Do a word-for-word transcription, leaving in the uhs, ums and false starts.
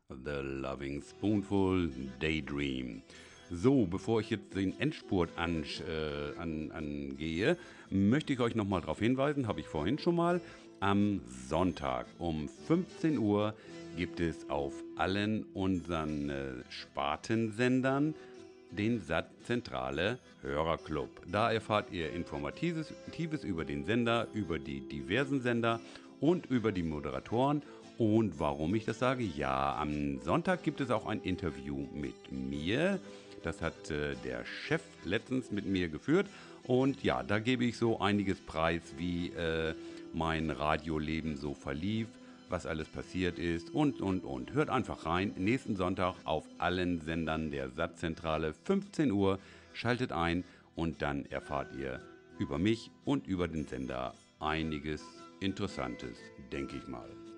The Loving Spoonful Daydream. So, bevor ich jetzt den Endspurt an, äh, an, angehe, möchte ich euch nochmal darauf hinweisen, habe ich vorhin schon mal, am Sonntag um fünfzehn Uhr gibt es auf allen unseren äh, Spartensendern den S A T-Zentrale Hörerclub. Da erfahrt ihr Informatives Tiefes über den Sender, über die diversen Sender und über die Moderatoren. Und warum ich das sage? Ja, am Sonntag gibt es auch ein Interview mit mir. Das hat äh, der Chef letztens mit mir geführt. Und ja, da gebe ich so einiges preis, wie äh, mein Radioleben so verlief, was alles passiert ist und, und, und. Hört einfach rein. Nächsten Sonntag auf allen Sendern der S A T-Zentrale, fünfzehn Uhr. Schaltet ein und dann erfahrt ihr über mich und über den Sender einiges Interessantes, denke ich mal.